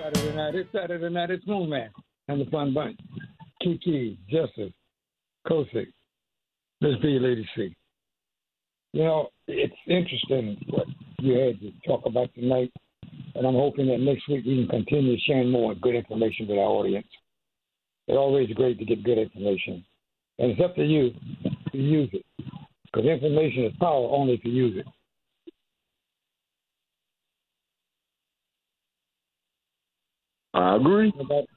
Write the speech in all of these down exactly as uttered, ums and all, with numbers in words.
Saturday night. It's Saturday night. It's Moon Man and the Fun Bunch. Kiki, Justice, Kosick, Miss B, Lady C. You know, it's interesting what you had to talk about tonight, and I'm hoping that next week we can continue sharing more good information with our audience. It's always great to get good information, and it's up to you to use it, because information is power only if you use it. I agree.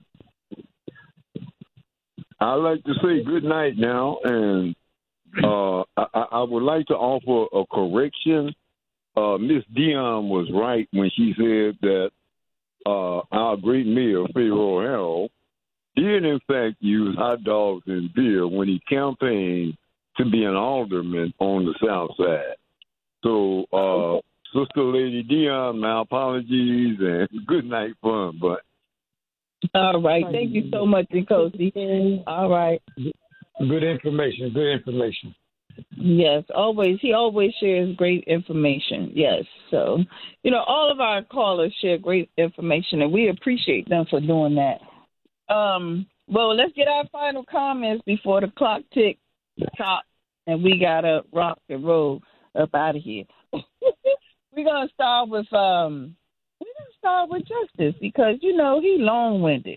I'd like to say good night now, and uh, I, I would like to offer a correction. Uh, Miss Dion was right when she said that uh, our great mayor, Pharaoh Harold, did in fact use hot dogs and beer when he campaigned to be an alderman on the South Side. So, uh, Sister Lady Dion, my apologies, and good night, fun, but. All right. Thank you so much, Nkosi. All right. Good information. Good information. Yes, always. He always shares great information. Yes. So, you know, all of our callers share great information, and we appreciate them for doing that. Um, well, let's get our final comments before the clock tick top, and we got to rock and roll up out of here. We're going to start with... um. We're going to start with Justice because, you know, he long-winded.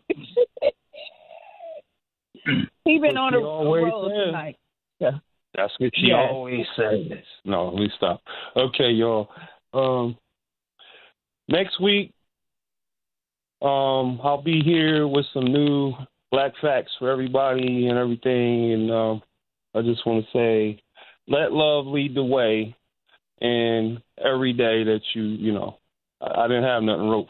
He been on a roll tonight. Yeah. That's what she yes. always says. No, let me stop. Okay, y'all. Um, next week, um, I'll be here with some new black facts for everybody and everything. And um, I just want to say, let love lead the way. And every day that you, you know, I didn't have nothing wrote